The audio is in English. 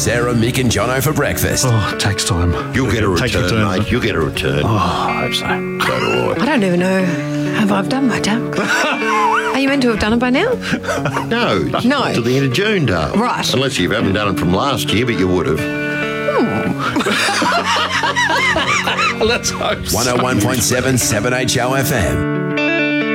Sarah, Mick and Jono for breakfast. Oh, it takes time. You'll get a return, mate. You'll get a return. Oh, I hope so. So do I. I don't even know. Have I done my tax? Are you meant to have done it by now? No. No. To the end of June, Dale. Right. Unless you haven't done it from last year, but you would have. Let's hope so. 101.7 7HO FM.